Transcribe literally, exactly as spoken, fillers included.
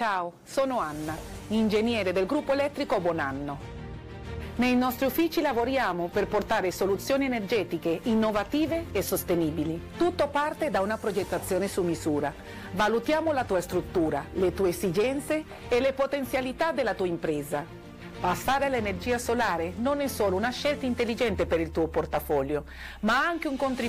Ciao, sono Anna, ingegnere del gruppo elettrico Bonanno. Nei nostri uffici lavoriamo per portare soluzioni energetiche innovative e sostenibili. Tutto parte da una progettazione su misura. Valutiamo la tua struttura, le tue esigenze e le potenzialità della tua impresa. Passare all'energia solare non è solo una scelta intelligente per il tuo portafoglio, ma anche un contributo